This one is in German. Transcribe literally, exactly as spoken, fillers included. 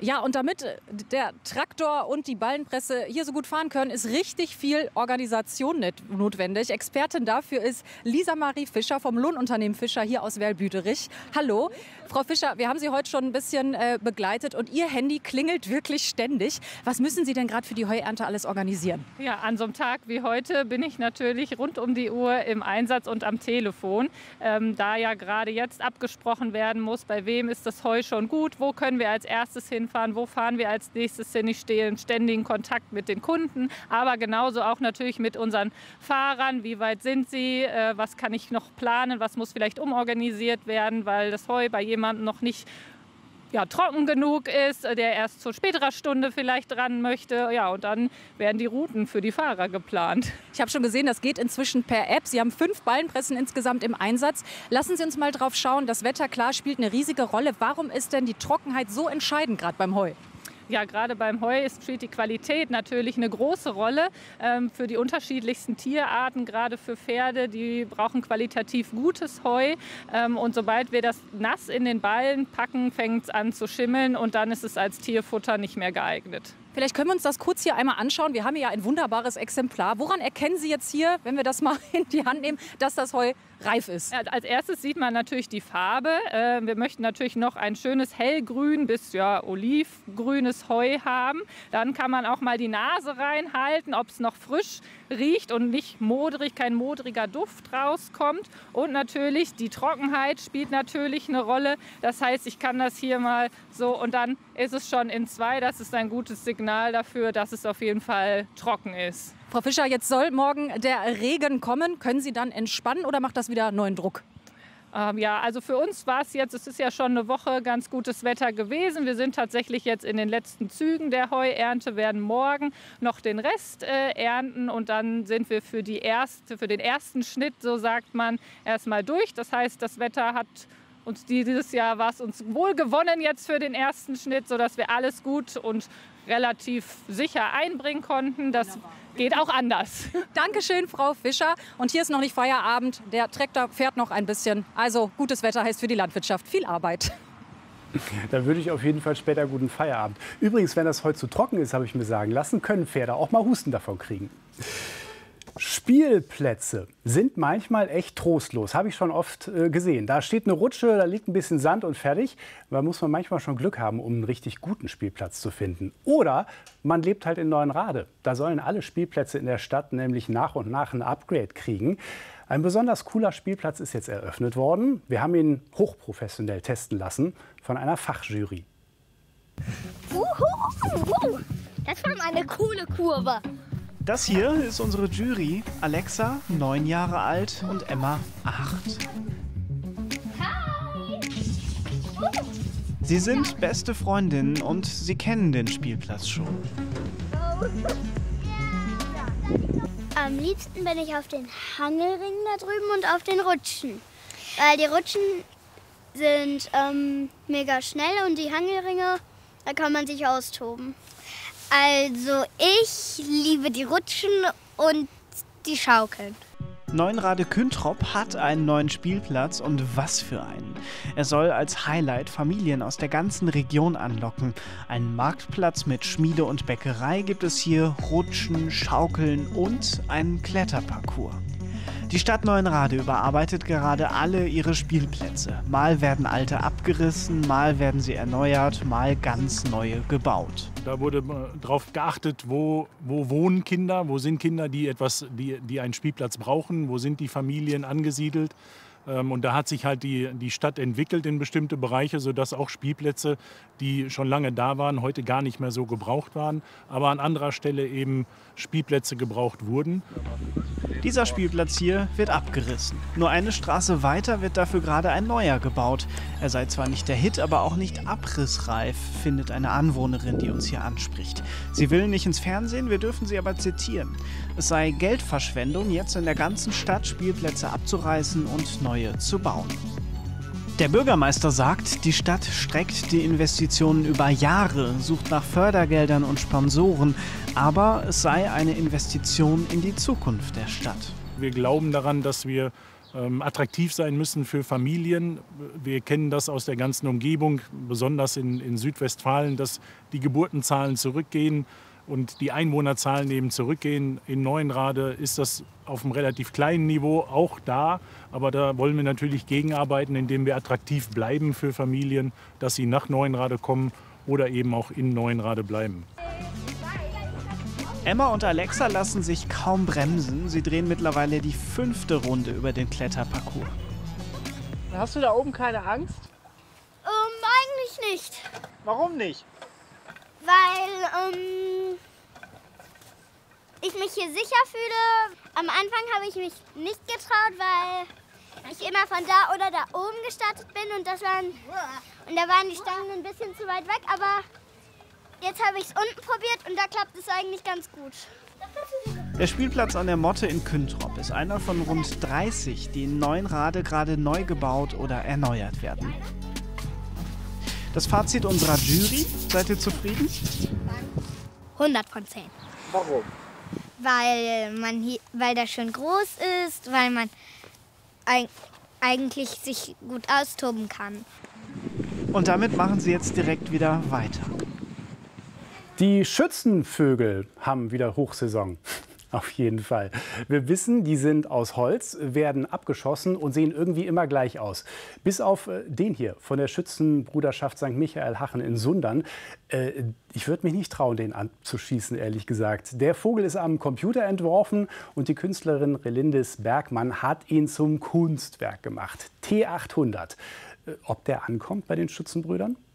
Ja, und damit der Traktor und die Ballenpresse hier so gut fahren können, ist richtig viel Organisation notwendig. Expertin dafür ist Lisa Marie Fischer vom Lohnunternehmen Fischer hier aus Werl-Büderich. Hallo, Frau Fischer, wir haben Sie heute schon ein bisschen äh, begleitet und Ihr Handy klingelt wirklich ständig. Was müssen Sie denn gerade für die Heuernte alles organisieren? Ja, an so einem Tag wie heute bin ich natürlich rund um die Uhr im Einsatz und am Telefon, ähm, da ja gerade jetzt abgesprochen werden muss, bei wem ist das Heu schon gut, wo können wir als erstes hinfahren, wo fahren wir als nächstes hin. Ich stehe in ständigen Kontakt mit den Kunden, aber genauso auch natürlich mit unseren Fahrern. Wie weit sind sie, äh, was kann ich noch planen, was muss vielleicht umorganisiert werden, weil das Heu bei jemandem noch nicht ja, trocken genug ist, der erst zu späterer Stunde vielleicht dran möchte. Ja, und dann werden die Routen für die Fahrer geplant. Ich habe schon gesehen, das geht inzwischen per App. Sie haben fünf Ballenpressen insgesamt im Einsatz. Lassen Sie uns mal drauf schauen. Das Wetter, klar, spielt eine riesige Rolle. Warum ist denn die Trockenheit so entscheidend, gerade beim Heu? Ja, gerade beim Heu spielt die Qualität natürlich eine große Rolle ähm, für die unterschiedlichsten Tierarten. Gerade für Pferde, die brauchen qualitativ gutes Heu. Ähm, und sobald wir das nass in den Ballen packen, fängt es an zu schimmeln und dann ist es als Tierfutter nicht mehr geeignet. Vielleicht können wir uns das kurz hier einmal anschauen. Wir haben hier ja ein wunderbares Exemplar. Woran erkennen Sie jetzt hier, wenn wir das mal in die Hand nehmen, dass das Heu reif ist? Ja, als erstes sieht man natürlich die Farbe. Äh, wir möchten natürlich noch ein schönes hellgrün bis ja, olivgrünes Heu haben. Dann kann man auch mal die Nase reinhalten, ob es noch frisch riecht und nicht modrig, kein modriger Duft rauskommt. Und natürlich die Trockenheit spielt natürlich eine Rolle. Das heißt, ich kann das hier mal so und dann ist es schon in zwei. Das ist ein gutes Signal dafür, dass es auf jeden Fall trocken ist. Frau Fischer, jetzt soll morgen der Regen kommen. Können Sie dann entspannen oder macht das wieder neuen Druck? Ähm, ja, also für uns war es jetzt, es ist ja schon eine Woche ganz gutes Wetter gewesen. Wir sind tatsächlich jetzt in den letzten Zügen der Heuernte, werden morgen noch den Rest äh, ernten und dann sind wir für, die erste, für den ersten Schnitt, so sagt man, erstmal durch. Das heißt, das Wetter hat uns dieses Jahr war es uns wohl gewonnen jetzt für den ersten Schnitt, sodass wir alles gut und relativ sicher einbringen konnten. Das geht auch anders. Dankeschön, Frau Fischer. Und hier ist noch nicht Feierabend. Der Traktor fährt noch ein bisschen. Also gutes Wetter heißt für die Landwirtschaft viel Arbeit. Da würde ich auf jeden Fall später guten Feierabend. Übrigens, wenn das heute zu trocken ist, habe ich mir sagen lassen, können Pferde auch mal Husten davon kriegen. Spielplätze sind manchmal echt trostlos, habe ich schon oft äh, gesehen. Da steht eine Rutsche, da liegt ein bisschen Sand und fertig. Da muss man manchmal schon Glück haben, um einen richtig guten Spielplatz zu finden. Oder man lebt halt in Neuenrade. Da sollen alle Spielplätze in der Stadt nämlich nach und nach ein Upgrade kriegen. Ein besonders cooler Spielplatz ist jetzt eröffnet worden. Wir haben ihn hochprofessionell testen lassen von einer Fachjury. Uhuhu, das war mal eine coole Kurve. Das hier ist unsere Jury. Alexa, neun Jahre alt, und Emma, acht. Hi! Sie sind beste Freundinnen und sie kennen den Spielplatz schon. Am liebsten bin ich auf den Hangelringen da drüben und auf den Rutschen. Weil die Rutschen sind ähm, mega schnell und die Hangelringe, da kann man sich austoben. Also ich liebe die Rutschen und die Schaukeln. Neunrade-Küntrop hat einen neuen Spielplatz und was für einen. Er soll als Highlight Familien aus der ganzen Region anlocken. Einen Marktplatz mit Schmiede und Bäckerei gibt es hier, Rutschen, Schaukeln und einen Kletterparcours. Die Stadt Neuenrade überarbeitet gerade alle ihre Spielplätze. Mal werden alte abgerissen, mal werden sie erneuert, mal ganz neue gebaut. Da wurde darauf geachtet, wo, wo wohnen Kinder, wo sind Kinder, die, etwas, die, die einen Spielplatz brauchen, wo sind die Familien angesiedelt. Und da hat sich halt die, die Stadt entwickelt in bestimmte Bereiche, sodass auch Spielplätze, die schon lange da waren, heute gar nicht mehr so gebraucht waren, aber an anderer Stelle eben Spielplätze gebraucht wurden. Dieser Spielplatz hier wird abgerissen. Nur eine Straße weiter wird dafür gerade ein neuer gebaut. Er sei zwar nicht der Hit, aber auch nicht abrissreif, findet eine Anwohnerin, die uns hier anspricht. Sie will nicht ins Fernsehen, wir dürfen sie aber zitieren. Es sei Geldverschwendung, jetzt in der ganzen Stadt Spielplätze abzureißen und neue zu bauen. Der Bürgermeister sagt, die Stadt streckt die Investitionen über Jahre, sucht nach Fördergeldern und Sponsoren, aber es sei eine Investition in die Zukunft der Stadt. Wir glauben daran, dass wir ähm, attraktiv sein müssen für Familien. Wir kennen das aus der ganzen Umgebung, besonders in, in Südwestfalen, dass die Geburtenzahlen zurückgehen und die Einwohnerzahlen eben zurückgehen. In Neuenrade ist das auf einem relativ kleinen Niveau auch da, aber da wollen wir natürlich gegenarbeiten, indem wir attraktiv bleiben für Familien, dass sie nach Neuenrade kommen oder eben auch in Neuenrade bleiben. Emma und Alexa lassen sich kaum bremsen. Sie drehen mittlerweile die fünfte Runde über den Kletterparcours. Hast du da oben keine Angst? Ähm, eigentlich nicht. Warum nicht? Weil ähm, ich mich hier sicher fühle. Am Anfang habe ich mich nicht getraut, weil ich immer von da oder da oben gestartet bin. Und, das waren, und da waren die Stangen ein bisschen zu weit weg. Aber jetzt habe ich es unten probiert und da klappt es eigentlich ganz gut. Der Spielplatz an der Motte in Küntrop ist einer von rund dreißig, die in Neuenrade gerade neu gebaut oder erneuert werden. Das Fazit unserer Jury, seid ihr zufrieden? hundert von zehn. Warum? Weil, man hier, weil das schön groß ist, weil man eig eigentlich sich gut austoben kann. Und damit machen sie jetzt direkt wieder weiter. Die Schützenvögel haben wieder Hochsaison. Auf jeden Fall. Wir wissen, die sind aus Holz, werden abgeschossen und sehen irgendwie immer gleich aus. Bis auf den hier von der Schützenbruderschaft Sankt Michael Hachen in Sundern. Äh, ich würde mich nicht trauen, den anzuschießen, ehrlich gesagt. Der Vogel ist am Computer entworfen und die Künstlerin Relindis Bergmann hat ihn zum Kunstwerk gemacht. T achthundert. Äh, ob der ankommt bei den Schützenbrüdern?